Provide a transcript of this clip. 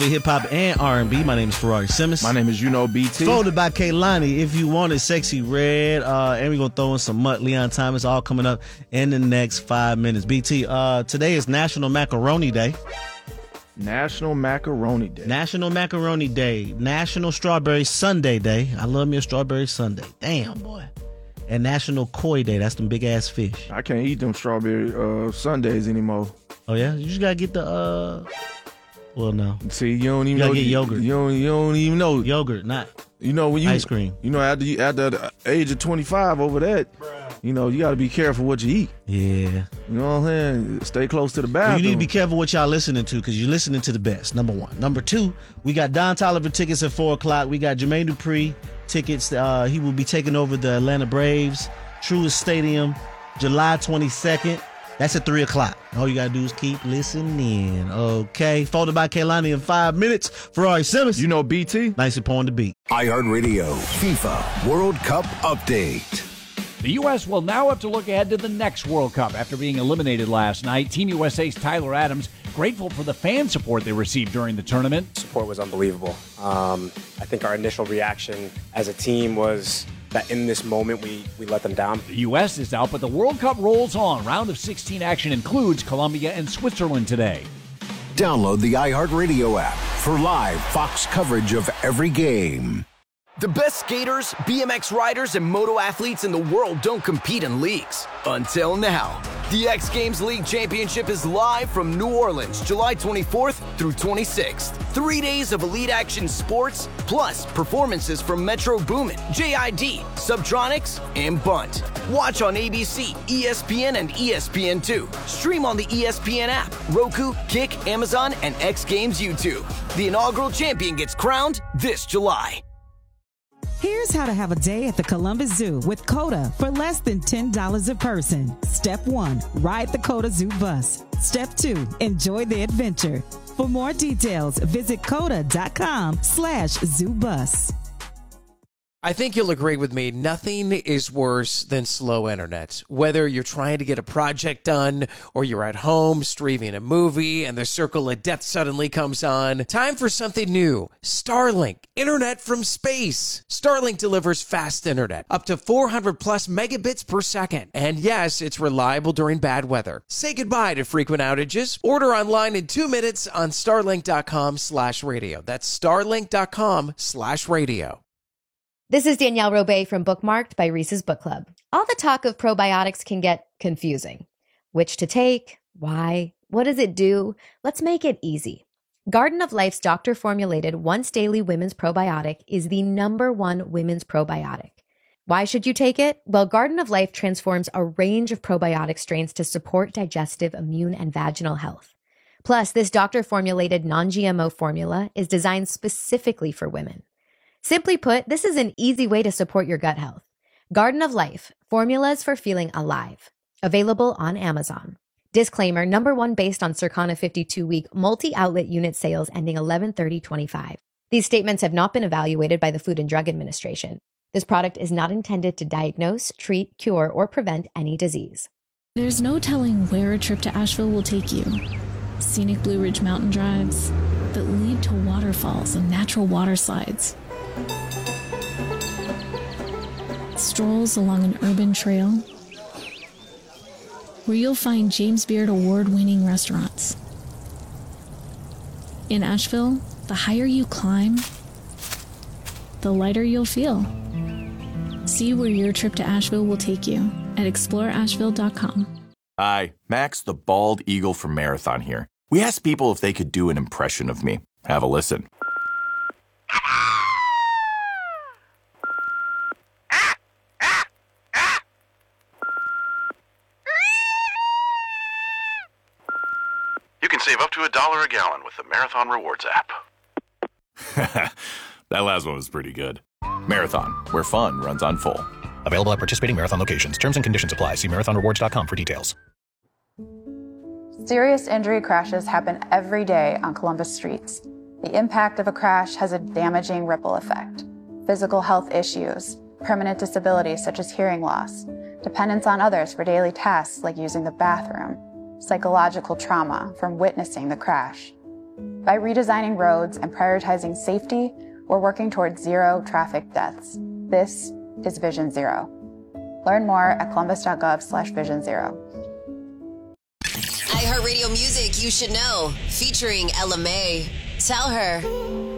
Hip hop and R&B. My name is Ferrari Simmons. My name is BT. Folded by Kaylani. If you want it, Sexy Red. And we're going to throw in some Mutt, Leon Thomas, all coming up in the next 5 minutes. BT, today is National Macaroni Day. National Macaroni Day. National Macaroni Day. National Strawberry Sundae Day. I love me a strawberry sundae. Damn, boy. And National Koi Day. That's them big ass fish. I can't eat them strawberry sundaes anymore. Oh, yeah? You just got to get the... Well, no. See, you don't even you know. Get yogurt. You don't even know. Yogurt, not when you ice cream. After the age of 25 over that, you got to be careful what you eat. Yeah. You know what I'm saying? Stay close to the bathroom. You need to be careful what y'all listening to because you're listening to the best, number one. Number two, we got Don Toliver tickets at 4 o'clock. We got Jermaine Dupri tickets. He will be taking over the Atlanta Braves, Truist Stadium, July 22nd. That's at 3 o'clock. All you got to do is keep listening. Okay. Folded by Kaylani in 5 minutes. Ferrari Simmons. BT. Nice and pouring the beat. iHeartRadio FIFA World Cup Update. The U.S. will now have to look ahead to the next World Cup after being eliminated last night. Team USA's Tyler Adams grateful for the fan support they received during the tournament. Support was unbelievable. I think our initial reaction as a team was that in this moment we let them down. The U.S. is out, but the World Cup rolls on. Round of 16 action includes Colombia and Switzerland today. Download the iHeartRadio app for live Fox coverage of every game. The best skaters, BMX riders, and moto athletes in the world don't compete in leagues. Until now. The X Games League Championship is live from New Orleans, July 24th through 26th. 3 days of elite action sports, plus performances from Metro Boomin, JID, Subtronics, and Bunt. Watch on ABC, ESPN, and ESPN2. Stream on the ESPN app, Roku, Kick, Amazon, and X Games YouTube. The inaugural champion gets crowned this July. Here's how to have a day at the Columbus Zoo with COTA for less than $10 a person. Step 1, ride the COTA Zoo bus. Step 2, enjoy the adventure. For more details, visit COTA.com/ZooBus. I think you'll agree with me, nothing is worse than slow internet. Whether you're trying to get a project done or you're at home streaming a movie and the circle of death suddenly comes on, time for something new. Starlink, internet from space. Starlink delivers fast internet, up to 400 plus megabits per second. And yes, it's reliable during bad weather. Say goodbye to frequent outages. Order online in 2 minutes on starlink.com/radio. That's starlink.com/radio. This is Danielle Robay from Bookmarked by Reese's Book Club. All the talk of probiotics can get confusing. Which to take? Why? What does it do? Let's make it easy. Garden of Life's doctor-formulated once-daily women's probiotic is the #1 women's probiotic. Why should you take it? Well, Garden of Life transforms a range of probiotic strains to support digestive, immune, and vaginal health. Plus, this doctor-formulated non-GMO formula is designed specifically for women. Simply put, this is an easy way to support your gut health. Garden of Life, formulas for feeling alive. Available on Amazon. Disclaimer, #1 based on Circana 52-week multi-outlet unit sales ending 11/30/25. These statements have not been evaluated by the Food and Drug Administration. This product is not intended to diagnose, treat, cure, or prevent any disease. There's no telling where a trip to Asheville will take you. Scenic Blue Ridge mountain drives that lead to waterfalls and natural water slides. Strolls along an urban trail where you'll find James Beard award-winning restaurants. In Asheville, the higher you climb, the lighter you'll feel. See where your trip to Asheville will take you at exploreasheville.com. Hi, Max the Bald Eagle from Marathon here. We asked people if they could do an impression of me. Have a listen. You can save up to $1 a gallon with the Marathon Rewards app. That last one was pretty good. Marathon, where fun runs on full. Available at participating Marathon locations. Terms and conditions apply. See marathonrewards.com for details. Serious injury crashes happen every day on Columbus streets. The impact of a crash has a damaging ripple effect. Physical health issues, permanent disabilities such as hearing loss, dependence on others for daily tasks like using the bathroom, psychological trauma from witnessing the crash. By redesigning roads and prioritizing safety, we're working towards zero traffic deaths. This is Vision Zero. Learn more at columbus.gov/Vision Zero. iHeartRadio Music You Should Know, featuring Ella May. Tell her.